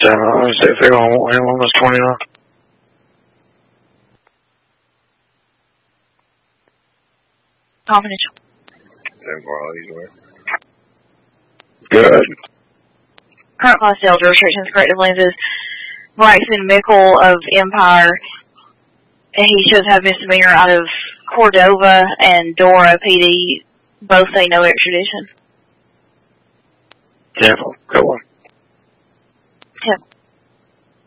Let's see if they're going to want him on this 29. Confidential. Good. Current class sales restrictions, corrective lenses. Braxton Mickle of Empire. He should have misdemeanor out of Cordova, and Dora PD both say no extradition. 10, go on. 10.